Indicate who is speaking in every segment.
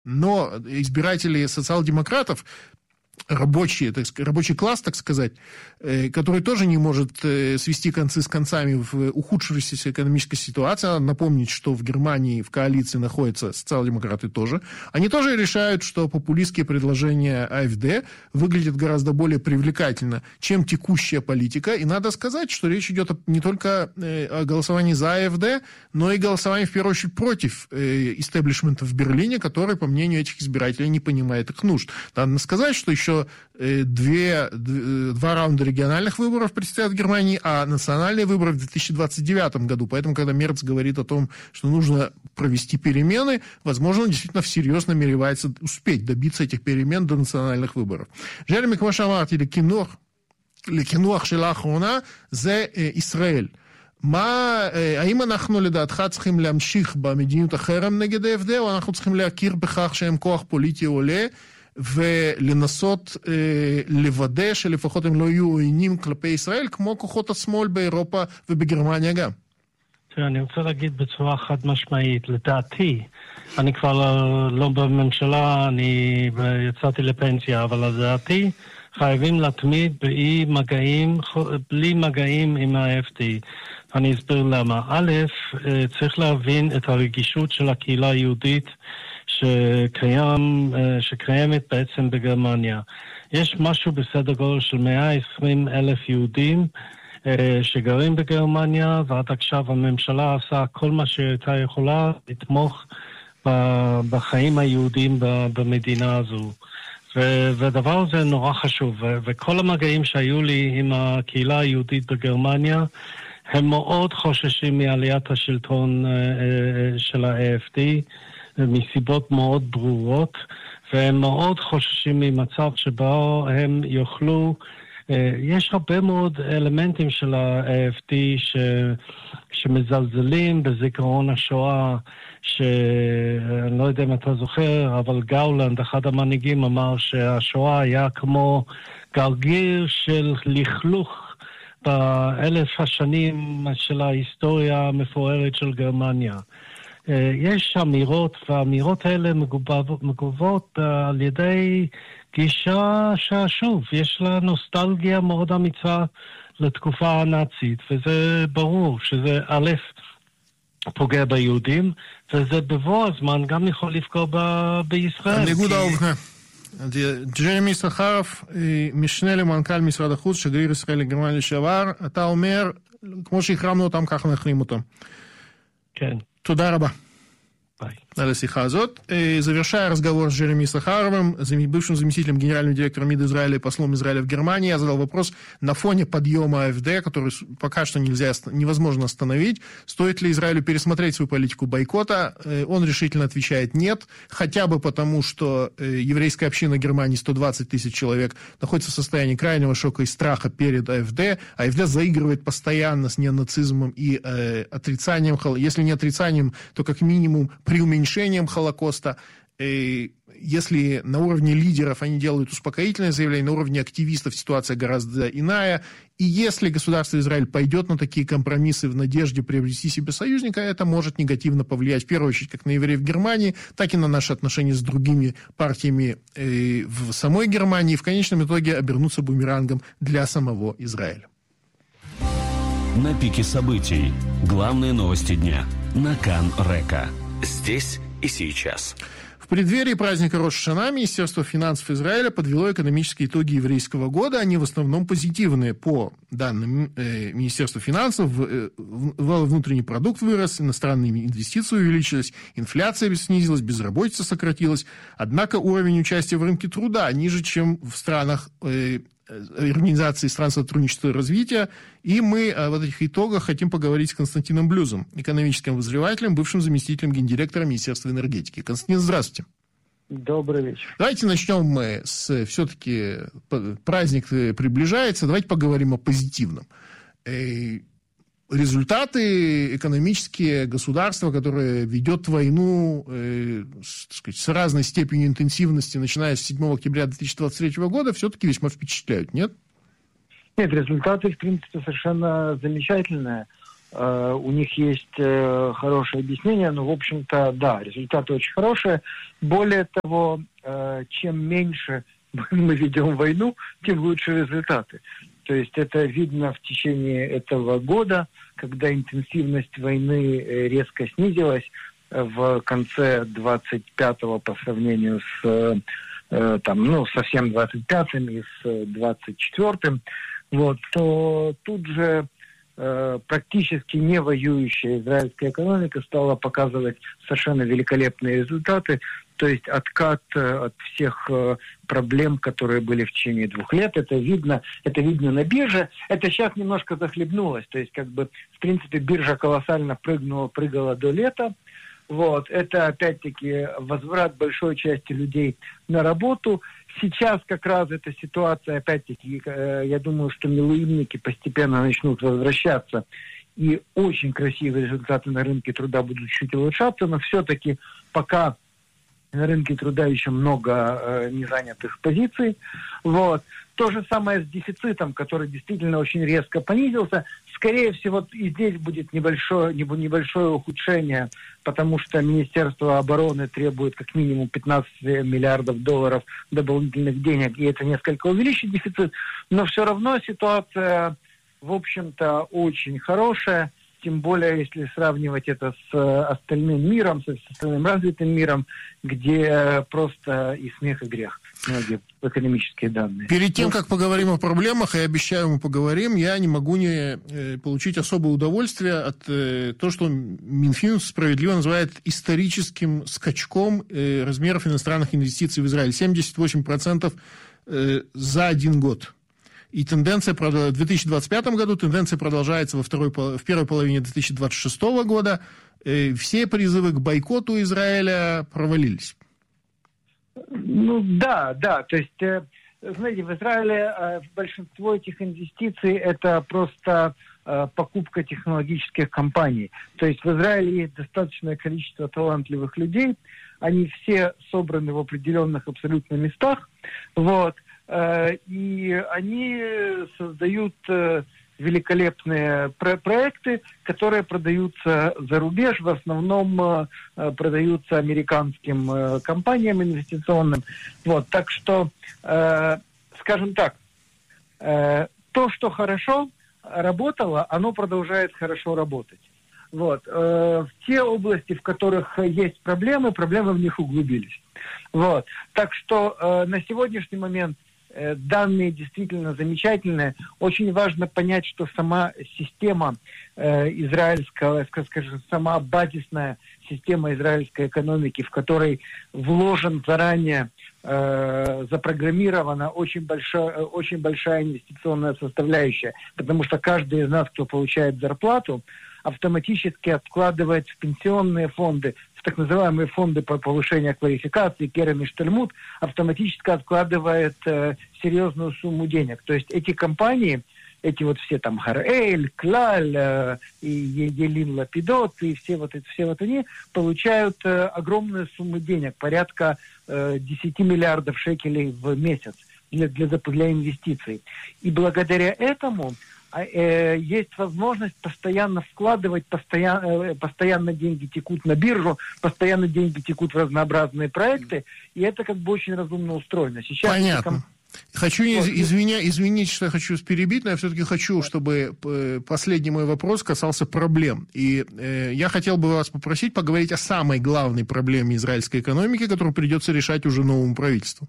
Speaker 1: Но избиратели социал-демократов, рабочий класс, так сказать, который тоже не может свести концы с концами в ухудшившейся экономической ситуации. Надо напомнить, что в Германии в коалиции находятся социал-демократы тоже. Они тоже решают, что популистские предложения АфД выглядят гораздо более привлекательно, чем текущая политика. И надо сказать, что речь идет не только о голосовании за АфД, но и голосовании, в первую очередь, против истеблишмента в Берлине, который, по мнению этих избирателей, не понимает их нужд. Надо сказать, что еще два раунда региональных выборов предстоят в Германии, а национальные выборы в 2029 году. Поэтому, когда Мерц говорит о том, что нужно провести перемены, возможно, он действительно всерьез намеревается успеть добиться этих перемен до национальных выборов. Джереми, כמו שאמרתי, לקינוח של האחרונה זה ישראל. האם אנחנו לדעתך צריכים להמשיך במדיניות החרם נגד ה-AfD, או אנחנו צריכים להכיר בכך שהם כוח פוליטי עולה, ולנסות לוודא שלפחות הם לא יהיו עוינים כלפי ישראל, כמו כוחות השמאל באירופה ובגרמניה גם?
Speaker 2: אני רוצה להגיד בצורה חד משמעית, לדעתי, אני כבר לא בממשלה, אני יצאתי לפנסיה, אבל לדעתי חייבים להתמיד בלי מגעים עם ה-AfD. אני אסביר למה. א', צריך להבין את הרגישות של הקהילה היהודית שקיימת בעצם בגרמניה. יש משהו בסדר גודל של 120,000 יהודים שגרים בגרמניה, ועד עכשיו הממשלה עשה כל מה שהייתה יכולה לתמוך בחיים היהודים במדינה הזו. והדבר הזה נורא חשוב. וכל המגעים שהיו לי עם הקהילה היהודית בגרמניה, הם מאוד חוששים מעליית השלטון של ה-AfD, מסיבות מאוד ברורות, והם מאוד חוששים ממצב שבו הם יוכלו, יש הרבה מאוד אלמנטים של ה-AfD שמזלזלים בזיכרון השואה, שאני לא יודע אם אתה זוכר, אבל גאולנד, אחד המנהיגים, אמר שהשואה היה כמו גרגיר של לכלוך באלף השנים של ההיסטוריה המפוארת של גרמניה. יש אמירות, והאמירות האלה מגובות על ידי גישה ששוב, יש לה נוסטלגיה מאוד אמיצה לתקופה הנאצית, וזה ברור שזה א', פוגע ביהודים, וזה בבוא הזמן גם יכול לפגוע בישראל.
Speaker 1: ניגוד האובנה. ג'רמי סחרוף, משנה למנכ"ל משרד החוץ, שגריר ישראל לגרמניה לשעבר, אתה אומר, כמו שהחרמנו אותם, ככה נחרים אותם.
Speaker 2: כן.
Speaker 1: תודה רבה. על השיחה הזאת. Завершая разговор с Джереми Сахаровым, бывшим заместителем генерального директора МИД Израиля и послом Израиля в Германии, я задал вопрос на фоне подъема АфД, который пока что невозможно остановить. Стоит ли Израилю пересмотреть свою политику бойкота? Он решительно отвечает нет, хотя бы потому, что еврейская община Германии, 120 тысяч человек, находится в состоянии крайнего шока и страха перед АфД. АфД заигрывает постоянно с неонацизмом и отрицанием, если не отрицанием, то как минимум преуменьшением Холокоста. Если на уровне лидеров они делают успокоительное заявление, на уровне активистов ситуация гораздо иная. И если государство Израиль пойдет на такие компромиссы в надежде приобрести себе союзника, это может негативно повлиять, в первую очередь, как на евреев в Германии, так и на наши отношения с другими партиями в самой Германии. И в конечном итоге обернуться бумерангом для самого Израиля.
Speaker 3: На пике событий. Главные новости дня. На Кан-Река. Здесь и сейчас.
Speaker 1: В преддверии праздника Рош ха-Шана Министерство финансов Израиля подвело экономические итоги еврейского года. Они в основном позитивные. По данным Министерства финансов, внутренний продукт вырос, иностранные инвестиции увеличились, инфляция снизилась, безработица сократилась. Однако уровень участия в рынке труда ниже, чем в странах Организации стран сотрудничества и развития. И мы в этих итогах хотим поговорить с Константином Блюзом, экономическим обозревателем, бывшим заместителем гендиректора Министерства энергетики. Константин, здравствуйте.
Speaker 4: Добрый вечер.
Speaker 1: Давайте начнем мы с... Все-таки праздник приближается. Давайте поговорим о позитивном. Результаты экономические государства, которое ведет войну с разной степенью интенсивности, начиная с 7 октября 2023 года, все-таки весьма впечатляют, нет?
Speaker 4: Нет, результаты, в принципе, совершенно замечательные. у них есть хорошее объяснение, но, в общем-то, да, результаты очень хорошие. Более того, чем меньше мы ведем войну, тем лучше результаты. То есть это видно в течение этого года, когда интенсивность войны резко снизилась в конце 25-го по сравнению с совсем 25-м и с 24-м, то тут же практически не воюющая израильская экономика стала показывать совершенно великолепные результаты, то есть откат от всех проблем, которые были в течение 2 лет. Это видно на бирже. Это сейчас немножко захлебнулось, то есть в принципе биржа колоссально прыгала до лета. Это опять-таки возврат большой части людей на работу. Сейчас как раз эта ситуация, опять-таки, я думаю, что милуимники постепенно начнут возвращаться, и очень красивые результаты на рынке труда будут чуть улучшаться, но все-таки пока на рынке труда еще много незанятых позиций. То же самое с дефицитом, который действительно очень резко понизился. Скорее всего, и здесь будет небольшое ухудшение, потому что Министерство обороны требует как минимум 15 миллиардов долларов дополнительных денег, и это несколько увеличит дефицит. Но все равно ситуация, в общем-то, очень хорошая. Тем более, если сравнивать это с остальным миром, с остальным развитым миром, где просто и смех, и грех. Многие экономические данные.
Speaker 1: Перед тем, как поговорим о проблемах, и обещаю, мы поговорим, я не могу не получить особое удовольствие от того, что Минфин справедливо называет историческим скачком размеров иностранных инвестиций в Израиль. 78% за 1 год. И тенденция в 2025 году, тенденция продолжается в первой половине 2026 года. Все призывы к бойкоту Израиля провалились.
Speaker 4: Да. То есть, знаете, в Израиле большинство этих инвестиций это просто покупка технологических компаний. То есть в Израиле есть достаточное количество талантливых людей. Они все собраны в определенных абсолютно местах. И они создают великолепные проекты, которые продаются за рубеж, в основном продаются американским компаниям инвестиционным. Так что, скажем так, то, что хорошо работало, оно продолжает хорошо работать. В те области, в которых есть проблемы в них углубились. Так что на сегодняшний момент данные действительно замечательные. Очень важно понять, что сама система израильская, скажем, сама базисная система израильской экономики, в которой вложен заранее, запрограммирована очень большая инвестиционная составляющая, потому что каждый из нас, кто получает зарплату, автоматически откладывает в пенсионные фонды, в так называемые фонды по повышению квалификации, Керем и Штальмут, автоматически откладывает серьезную сумму денег. То есть эти компании, эти все там Хараэль, Клаль, и Елин Лапидот, и все они получают огромные суммы денег, порядка 10 миллиардов шекелей в месяц для инвестиций. И благодаря этому есть возможность постоянно вкладывать, постоянно деньги текут на биржу, постоянно деньги текут в разнообразные проекты, и это очень разумно устроено. Сейчас
Speaker 1: понятно. Хочу извинить, что я хочу перебить, но я все-таки хочу, чтобы последний мой вопрос касался проблем. И я хотел бы вас попросить поговорить о самой главной проблеме израильской экономики, которую придется решать уже новому правительству.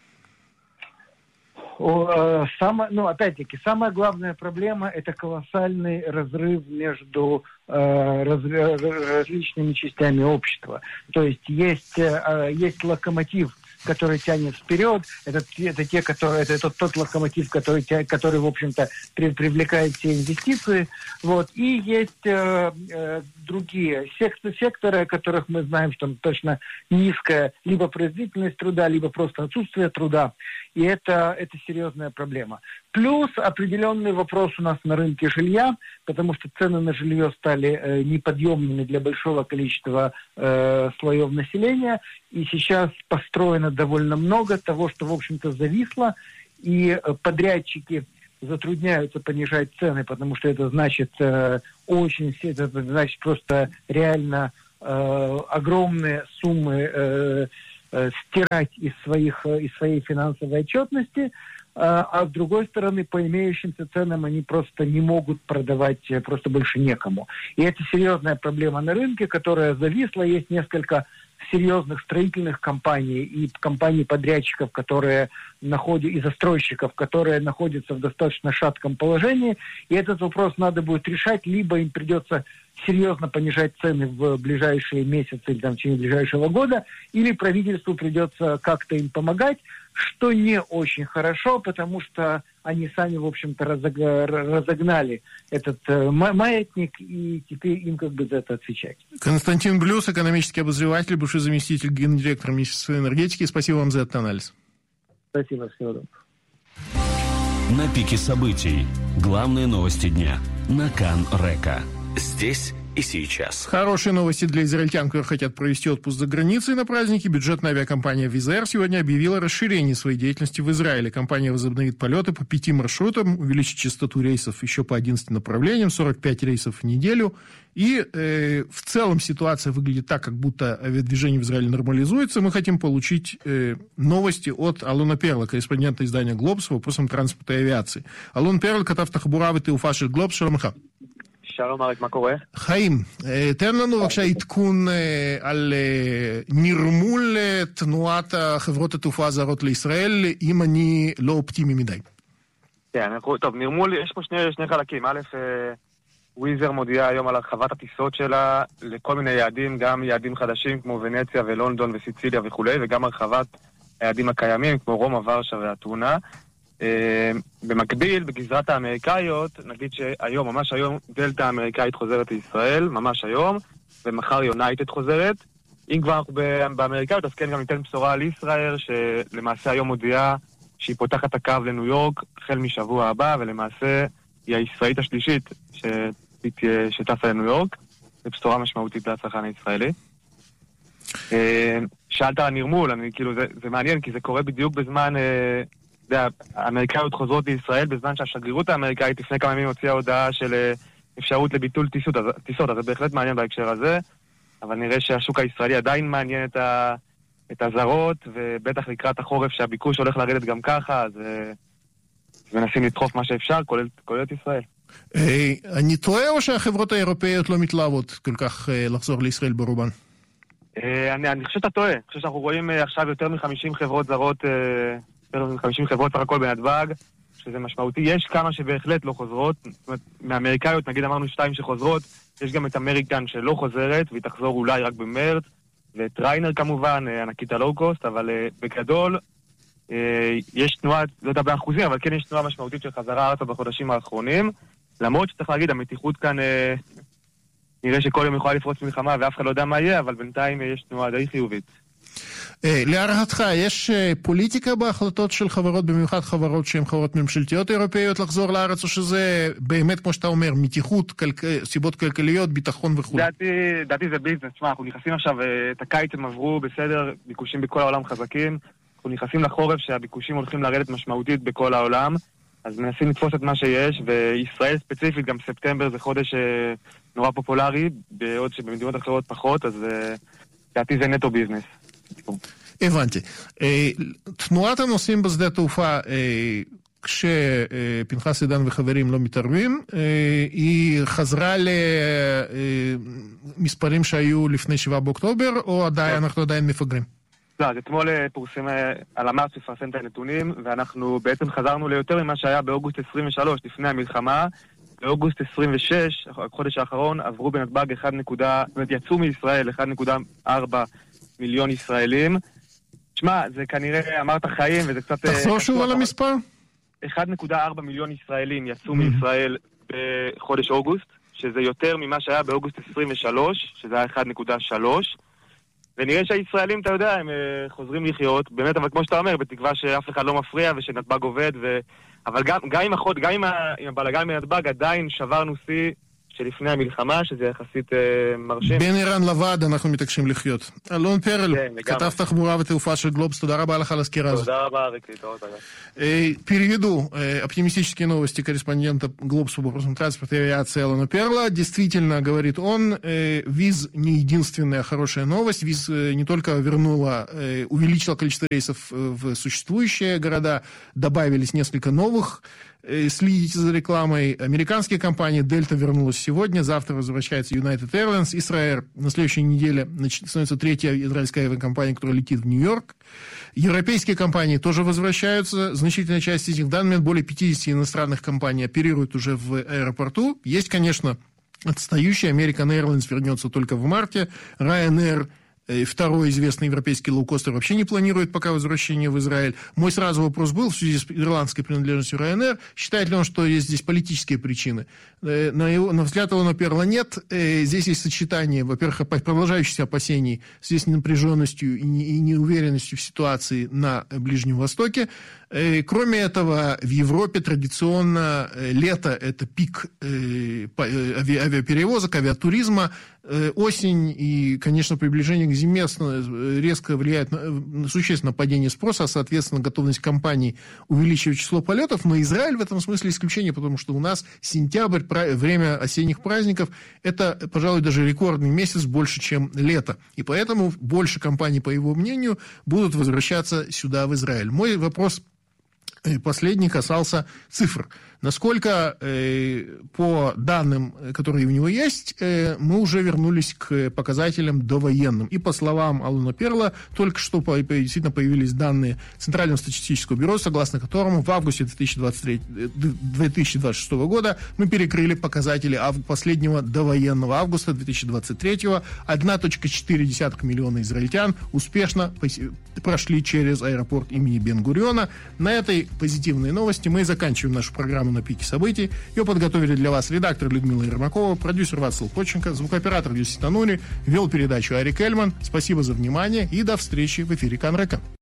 Speaker 4: Опять-таки, самая главная проблема – это колоссальный разрыв между различными частями общества. То есть локомотив, который тянет вперед, это тот локомотив, который в общем-то, привлекает все инвестиции. И есть другие секторы, о которых мы знаем, что точно низкая либо производительность труда, либо просто отсутствие труда. И это серьезная проблема. Плюс определенный вопрос у нас на рынке жилья, потому что цены на жилье стали неподъемными для большого количества слоев населения. И сейчас построено довольно много того, что, в общем-то, зависло. И подрядчики затрудняются понижать цены, потому что это значит это значит просто реально огромные суммы стирать из своей финансовой отчетности, а с другой стороны, по имеющимся ценам они просто не могут продавать, просто больше некому. И это серьезная проблема на рынке, которая зависла. Есть несколько серьезных строительных компаний и компаний-подрядчиков, и застройщиков, которые находятся в достаточно шатком положении. И этот вопрос надо будет решать, либо им придется серьезно понижать цены в ближайшие месяцы или в течение ближайшего года, или правительству придется как-то им помогать, что не очень хорошо, потому что они сами, в общем-то, разогнали этот маятник, и теперь им как бы за это отвечать.
Speaker 1: Константин Блюс, экономический обозреватель, бывший заместитель гендиректора Министерства энергетики. Спасибо вам за этот анализ.
Speaker 4: Спасибо, всего доброго.
Speaker 3: На пике событий. Главные новости дня. На Кан Река. Здесь и сейчас.
Speaker 1: Хорошие новости для израильтян, которые хотят провести отпуск за границей на праздники. Бюджетная авиакомпания Wizz Air сегодня объявила о расширении своей деятельности в Израиле. Компания возобновит полеты по 5 маршрутам, увеличит частоту рейсов еще по 11 направлениям, 45 рейсов в неделю. И в целом ситуация выглядит так, как будто авиадвижение в Израиле нормализуется. Мы хотим получить новости от Алона Перла, корреспондента издания «Глобс» по вопросам транспорта и авиации. Алон Перл, כתב תחבורה ותעופה של גלובס, שלום לך.
Speaker 5: שלום אריק, מה קורה?
Speaker 1: חיים, תן לנו בבקשה עדכון על נרמול תנועת חברות התעופה הזרות לישראל, אם אני לא אופטימי מדי.
Speaker 5: כן, טוב, נרמול, יש פה שני חלקים. א', וויזר מודיעה היום על הרחבת הטיסות שלה לכל מיני יעדים, גם יעדים חדשים כמו ונציה ולונדון וסיציליה וכו', וגם הרחבת היעדים הקיימים כמו רומא, ורשה ואתונה. במקביל, בגזרת האמריקאיות, נגיד שהיום, ממש היום, דלתא האמריקאית חוזרת לישראל, ממש היום, ומחר יונייטד חוזרת. אם כבר אנחנו באמריקאיות, אז כן גם ניתן בשורה על ישראל, שלמעשה היום מודיעה שהיא פותחת הקו לניו יורק, החל משבוע הבא, ולמעשה היא הישראלית השלישית שטסה לניו יורק. זו בשורה משמעותית לצרכן הישראלי. שאלת על נרמול, זה מעניין, כי זה קורה בדיוק בזמן... האמריקאיות חוזרות לישראל בזמן שהשגרירות האמריקאית לפני כמה ימים הוציאה הודעה של אפשרות לביטול טיסות, אז זה בהחלט מעניין בהקשר הזה, אבל נראה שהשוק הישראלי עדיין מעניין את הזרות, ובטח לקראת החורף שהביקוש הולך לרדת גם ככה, אז מנסים לדחוף מה שאפשר, כולל את ישראל.
Speaker 1: אני טועה או שהחברות האירופאיות לא מתלהבות כל כך לחזור לישראל ברובן?
Speaker 5: אני חושב שאתה טועה, אני חושב שאנחנו רואים עכשיו יותר מ-50 חברות זרות 50 חברות סך הכל בנתב"ג, שזה משמעותי. יש כמה שבהחלט לא חוזרות, זאת אומרת, מאמריקאיות, נגיד אמרנו 2 שחוזרות, יש גם את אמריקן שלא חוזרת, והיא תחזור אולי רק במרץ, ואת ריינר כמובן, ענקית הלואו-קוסט, אבל בגדול, יש תנועה, לא יודע באחוזים, אבל כן יש תנועה משמעותית של חזרה ארצה בחודשים האחרונים, למרות שצריך להגיד, המתיחות כאן, נראה שכל יום יכולה לפרוץ מלחמה, ואף אחד לא יודע מה יהיה, אבל בינתיים יש תנועה די חיובית.
Speaker 1: להערכתך, יש פוליטיקה בהחלטות של חברות, במיוחד חברות שהן חברות ממשלתיות אירופאיות לחזור לארץ, או שזה באמת, כמו שאתה אומר, מתיחות, סיבות כלכליות, ביטחון וכו'?
Speaker 5: דעתי זה ביזנס. תשמע, אנחנו נכנסים עכשיו, את הקיץ הם עברו בסדר, ביקושים בכל העולם חזקים, אנחנו נכנסים לחורף שהביקושים הולכים לרדת משמעותית בכל העולם, אז מנסים לתפוס את מה שיש, וישראל ספציפית, גם ספטמבר זה חודש נורא פופולרי, בעוד שבמדינות אחרות פחות, אז דעתי זה נטו ביזנס.
Speaker 1: הבנתי. תנועת הנוסעים בשדה תעופה, כשפנחס עידן וחברים לא מתערבים, היא חזרה למספרים שהיו לפני 7 באוקטובר, או אנחנו עדיין מפגרים?
Speaker 5: לא, אז אתמול פורסם על המאס לפרסם את הנתונים, ואנחנו בעצם חזרנו ליותר ממה שהיה באוגוסט 23, לפני המלחמה. באוגוסט 26, החודש האחרון, עברו בנתב"ג יצאו מישראל 1.4 מיליון ישראלים. תשמע, זה כנראה אמרת חיים, וזה קצת...
Speaker 1: תחזור שוב על המספר?
Speaker 5: 1.4 מיליון ישראלים יצאו מישראל בחודש אוגוסט, שזה יותר ממה שהיה באוגוסט 23, שזה היה 1.3. ונראה שהישראלים, אתה יודע, הם חוזרים לחיות, באמת, אבל כמו שאתה אומר, בתקווה שאף אחד לא מפריע ושנתב"ג עובד, אבל גם עם הבלגן מנתב"ג עדיין שברנו שיא שלפני המלחמה, שזה יחסית מרשים.
Speaker 1: בין איראן לוועד אנחנו מתעקשים לחיות. אלון פרל, כתב תחבורה ותעופה של גלובס, תודה רבה לך על הסקירה הזאת.
Speaker 5: תודה רבה, Рик, להתראות.
Speaker 1: Переведу оптимистические новости корреспондента Глобуса по вопросам транспорта и авиации Алана Перла. Действительно, говорит он, виз не единственная хорошая новость. Виз не только увеличила количество рейсов в существующие города, добавились несколько новых. Следите за рекламой. Американские компании Delta вернулась сегодня, завтра возвращается United Airlines, Israel на следующей неделе становится третья израильская авиакомпания, которая летит в Нью-Йорк. Европейские компании тоже возвращаются. Значительная часть из них, в данный момент более 50 иностранных компаний оперируют уже в аэропорту. Есть, конечно, отстающие. American Airlines вернется только в марте. Ryanair, второй известный европейский лоукостер, вообще не планирует пока возвращение в Израиль. Мой сразу вопрос был в связи с ирландской принадлежностью Ryanair. Считает ли он, что есть здесь политические причины? На взгляд Алана Перла нет. Здесь есть сочетание, во-первых, продолжающихся опасений в связи с напряженностью и неуверенностью в ситуации на Ближнем Востоке. Кроме этого, в Европе традиционно лето – это пик авиаперевозок, авиатуризма. Осень и, конечно, приближение к зиме резко влияет на существенное падение спроса, а, соответственно, готовность компаний увеличивать число полетов. Но Израиль в этом смысле исключение, потому что у нас сентябрь, время осенних праздников, это, пожалуй, даже рекордный месяц больше, чем лето. И поэтому больше компаний, по его мнению, будут возвращаться сюда, в Израиль. Мой вопрос последний касался цифр. Насколько, по данным, которые у него есть, мы уже вернулись к показателям довоенным. И по словам Алана Перла, только что действительно появились данные Центрального статистического бюро, согласно которому в августе 2026 года мы перекрыли показатели последнего довоенного августа 2023. 1,4 миллиона израильтян успешно прошли через аэропорт имени Бен-Гуриона. На этой позитивной новости мы заканчиваем нашу программу «На пике событий». Ее подготовили для вас редактор Людмила Ермакова, продюсер Вацлав Ходченко, звукооператор Юсиф Танури, вел передачу Арик Эльман. Спасибо за внимание и до встречи в эфире Кан Река.